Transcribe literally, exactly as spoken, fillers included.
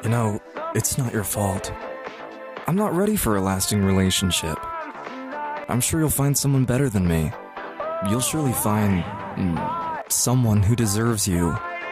You know, it's not your fault. I'm not ready for a lasting relationship. I'm sure you'll find someone better than me. You'll surely find mm, someone who deserves you.